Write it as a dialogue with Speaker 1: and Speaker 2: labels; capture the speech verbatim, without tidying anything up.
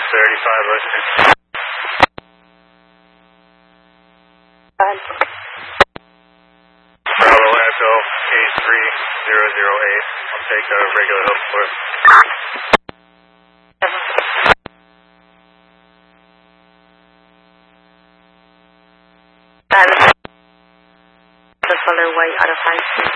Speaker 1: thirty-five listening. Bravo Echo eight three zero zero eight. I'll take a regular hill split.
Speaker 2: The color white out of five.